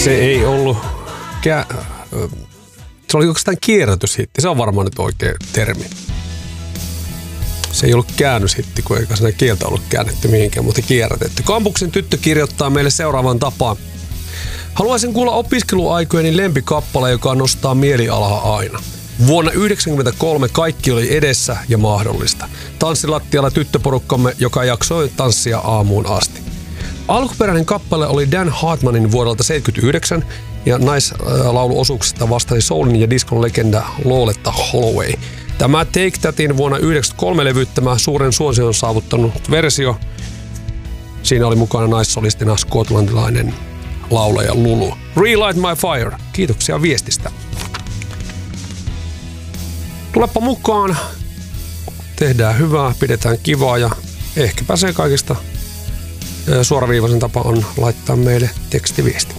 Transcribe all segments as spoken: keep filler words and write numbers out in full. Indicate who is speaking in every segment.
Speaker 1: Se ei ollut... Kä- se oli oikeastaan kierrätyshitti. Se on varmaan nyt oikea termi. Se ei ollut käännöshitti, kun eikä siinä kieltä ollut käännetty mihinkään, mutta kierrätetty. Kampuksen tyttö kirjoittaa meille seuraavan tapaan. Haluaisin kuulla opiskeluaikojeni lempikappale, joka nostaa mielialaa aina. Vuonna yhdeksänkymmentäkolme kaikki oli edessä ja mahdollista. Tanssilattialla tyttöporukkamme, joka jaksoi tanssia aamuun asti. Alkuperäinen kappale oli Dan Hartmanin vuodelta seitsemänkymmentäyhdeksän ja naislauluosuuksista vastasi soulin ja diskon legenda Loletta Holloway. Tämä Take Thatin vuonna yhdeksänkymmentäkolme levyttämä suuren suosion saavuttanut versio. Siinä oli mukana naissolistina skotlantilainen laulaja Lulu. Relight My Fire. Kiitoksia viestistä. Tulepa mukaan. Tehdään hyvää, pidetään kivaa ja ehkäpä se kaikista suoraviivaisen tapa on laittaa meille tekstiviesti.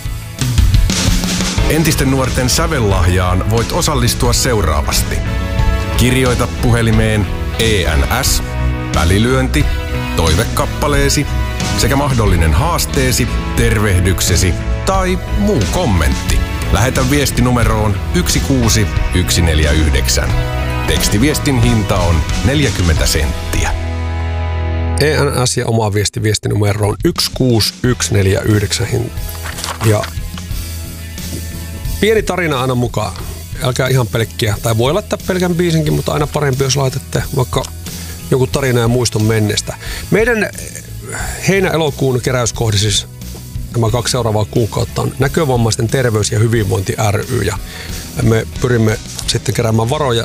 Speaker 2: Entisten nuorten sävellahjaan voit osallistua seuraavasti. Kirjoita puhelimeen E N S, välilyönti, toivekappaleesi sekä mahdollinen haasteesi, tervehdyksesi tai muu kommentti. Lähetä viesti numeroon yksi kuusi yksi neljä yhdeksän. Tekstiviestin hinta on neljäkymmentä senttiä.
Speaker 1: E N S ja oma viesti viestinumeroon yksi kuusi yksi neljä yhdeksän. Ja pieni tarina aina mukaan. Älkää ihan pelkkiä, tai voi laittaa pelkän biisinkin, mutta aina parempi, jos laitatte vaikka joku tarina ja muiston menneestä. Meidän heinä-elokuun keräyskohde, siis nämä kaksi seuraavaa kuukautta, on Näkövammaisten terveys- ja hyvinvointi ry. Ja me pyrimme sitten keräämään varoja